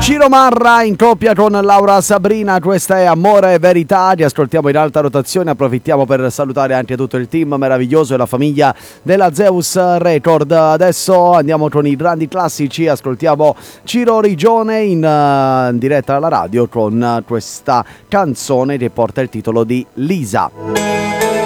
Ciro Marra in coppia con Laura Sabrina, questa è Amore e Verità, ti ascoltiamo in alta rotazione, approfittiamo per salutare anche tutto il team meraviglioso e la famiglia della Zeus Record. Adesso andiamo con i grandi classici, ascoltiamo Ciro Rigione in diretta alla radio con questa canzone che porta il titolo di Lisa.